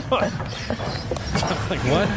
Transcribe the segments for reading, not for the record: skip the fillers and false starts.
Like what?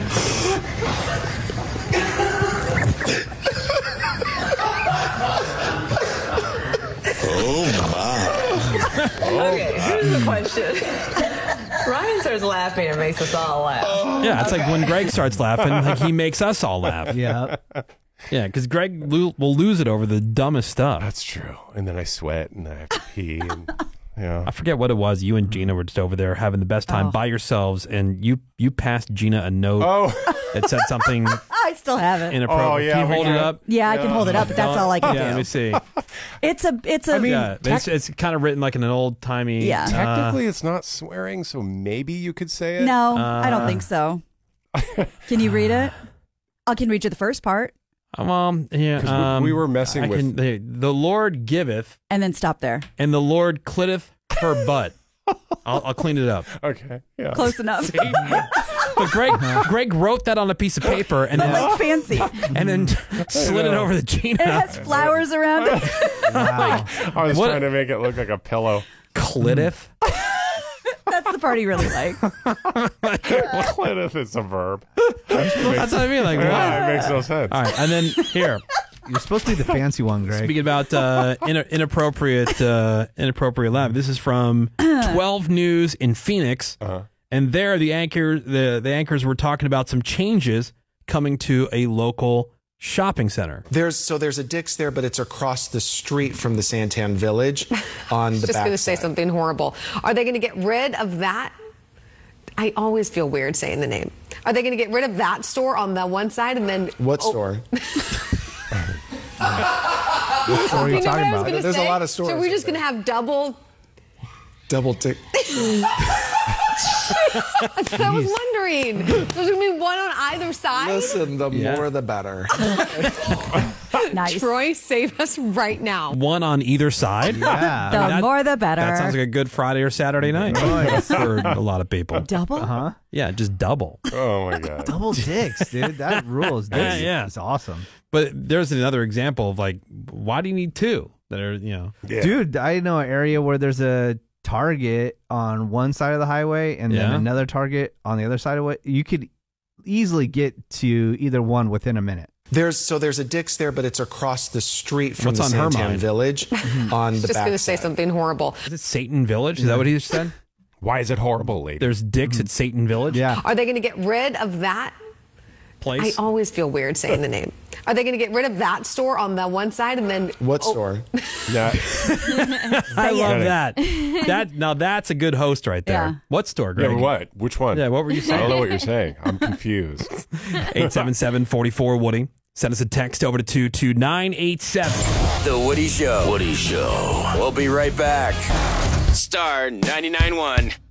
Oh my. Okay, here's the question. Ryan starts laughing and makes us all laugh. Yeah, it's like when Greg starts laughing, like he makes us all laugh. Yeah. Yeah, because Greg will lose it over the dumbest stuff. That's true. And then I sweat and I have to pee. And, yeah. I forget what it was. You and Gina were just over there having the best time by yourselves, and you passed Gina a note that said something I still have it. inappropriate. Oh, yeah, Can you hold it up? Yeah, I can hold it up, but that's all I can do. Yeah, let me see. It's a. It's kind of written like in an old timey. Yeah. Technically, it's not swearing, so maybe you could say it. No, I don't think so. Can you read it? I can read you the first part. Yeah. We were messing with the Lord giveth, and then stop there. And the Lord clitteth her butt. I'll clean it up. Okay. Yeah. Close enough. But Greg wrote that on a piece of paper and then like fancy, and then slid it over to Gina. It has flowers around it. Wow. I was trying to make it look like a pillow. Clitteth. That's the part he really likes. Clitteth is a verb. That's what I mean. Like, what? Yeah, it makes no sense. All right, and then here. You're supposed to be the fancy one, Greg. Speaking about inappropriate laugh, this is from 12 News in Phoenix, and there the anchors were talking about some changes coming to a local shopping center. There's a Dick's there, but it's across the street from the Santan Village on the back. Just going to say something horrible. Are they going to get rid of that? I always feel weird saying the name. Are they going to get rid of that store on the one side and then what store? What store are you talking about? There's a lot of stores. So we're just going to have double tick. I was wondering. There's going to be one on either side. Listen, the more the better. Nice. Troy, save us right now. One on either side? Yeah. The more the better. That sounds like a good Friday or Saturday night for a lot of people. Double? Huh? Yeah, just double. Oh, my God. Double dicks, dude. That rules. Yeah. It's awesome. But there's another example of like, why do you need two that are, Yeah. Dude, I know an area where there's a Target on one side of the highway and then another Target on the other side of it. You could easily get to either one within a minute. There's a Dick's there, but it's across the street from What's the on her Santan mind? Village on the Just back going to say side. something horrible. Is it Satan Village? Is that what he just said? Why is it horrible, lady? There's Dick's at Satan Village? Yeah. Are they going to get rid of that? Place? I always feel weird saying the name. Are they going to get rid of that store on the one side and then What store? Yeah. I love that. Now that's a good host right there. Yeah. What store, Greg? Yeah, what? Which one? Yeah, what were you I saying? don't know what you're saying. I'm confused. 877-44-WOODY. Send us a text over to 22987. The Woody Show. Woody Show. We'll be right back. Star 99.1.